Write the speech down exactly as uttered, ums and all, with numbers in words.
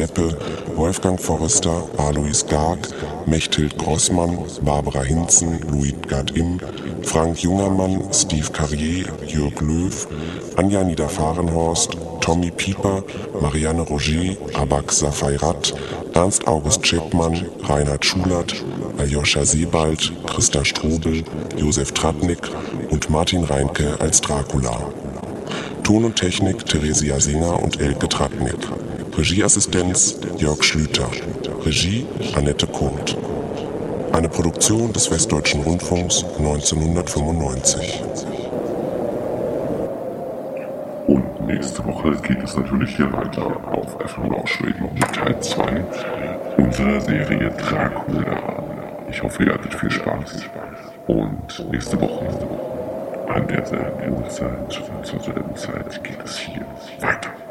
Deppe, Wolfgang Forrester, Alois Garg, Mechthild Grossmann, Barbara Hinzen, Luitgard Imm, Frank Jungermann, Steve Carrier, Jörg Löw, Anja Niederfahrenhorst, Tommy Pieper, Marianne Roger, Abak Safairat, Ernst August Chapman, Reinhard Schulert, Aljoscha Sebald, Christa Strobel, Josef Tratnik und Martin Reinke als Dracula. Ton und Technik Theresia Singer und Elke Tratnik. Regieassistenz Jörg Schlüter. Regie Annette Kurt. Eine Produktion des Westdeutschen Rundfunks neunzehnhundertfünfundneunzig. Und nächste Woche geht es natürlich hier weiter auf F M Lausch Radio mit Teil zwei unserer Serie Dracula. Ich hoffe, ihr hattet viel Spaß. Und nächste Woche an derselben Uhrzeit, zur selben Zeit geht es hier weiter.